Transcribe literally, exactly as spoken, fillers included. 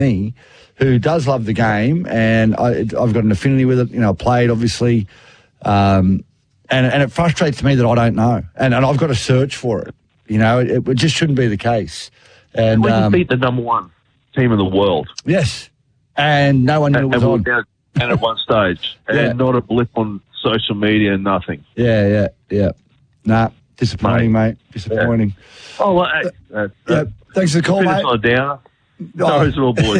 me, who does love the game, and I, I've got an affinity with it. You know, I played, obviously, um, and, and it frustrates me that I don't know. And, and I've got to search for it. You know, it, it just shouldn't be the case. And we can um, beat the number one team in the world. Yes. And no one knew and, it was and on. Down, and at one stage. And Yeah. not a blip on social media, nothing. Yeah, yeah, yeah. Nah, disappointing, mate. mate. Disappointing. Yeah. Oh, well, hey, uh, Yeah, thanks for the call, finish mate. on a downer. Oh. Sorry, all boys.